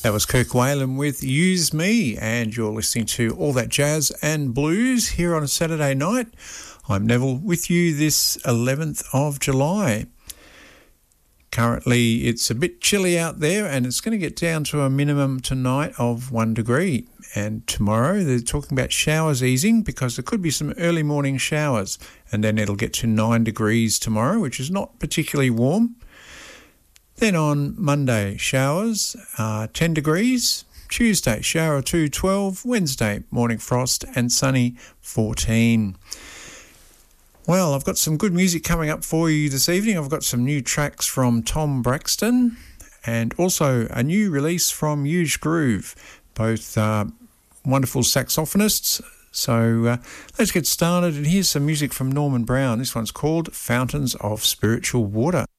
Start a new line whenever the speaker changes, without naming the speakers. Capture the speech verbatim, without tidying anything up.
That was Kirk Whalum with Use Me, and you're listening to All That Jazz and Blues here on a Saturday night. I'm Neville with you this eleventh of July. Currently it's a bit chilly out there, and it's going to get down to a minimum tonight of one degree. And tomorrow they're talking about showers easing because there could be some early morning showers, and then it'll get to nine degrees tomorrow, which is not particularly warm. Then on Monday, showers, uh, ten degrees. Tuesday, shower two, twelve. Wednesday, morning frost and sunny, fourteen. Well, I've got some good music coming up for you this evening. I've got some new tracks from Tom Braxton and also a new release from Huge Groove, both uh, wonderful saxophonists. So uh, let's get started, and here's some music from Norman Brown. This one's called Fountains of Spiritual Water.